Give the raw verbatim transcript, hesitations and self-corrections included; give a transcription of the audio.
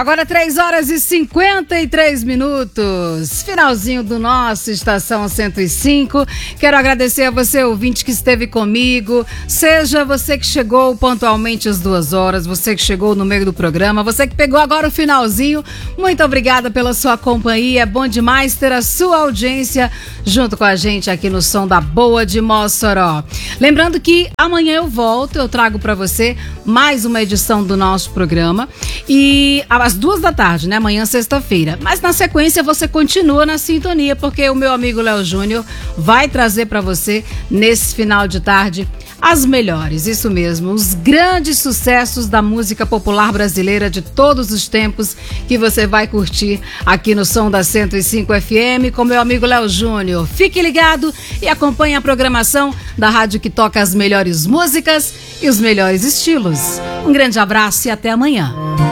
Agora três horas e cinquenta e três minutos, finalzinho do nosso Estação cento e cinco. Quero agradecer a você, ouvinte, que esteve comigo, seja você que chegou pontualmente às duas horas, você que chegou no meio do programa, você que pegou agora o finalzinho, muito obrigada pela sua companhia, é bom demais ter a sua audiência junto com a gente aqui no Som da Boa de Mossoró. Lembrando que amanhã eu volto, eu trago para você mais uma edição do nosso programa e às duas da tarde, né? Amanhã, sexta-feira. Mas na sequência você continua na sintonia, porque o meu amigo Léo Júnior vai trazer para você nesse final de tarde as melhores, isso mesmo, os grandes sucessos da música popular brasileira de todos os tempos que você vai curtir aqui no Som da cento e cinco F M com meu amigo Léo Júnior. Fique ligado e acompanhe a programação da rádio que toca as melhores músicas e os melhores estilos. Um grande abraço e até amanhã.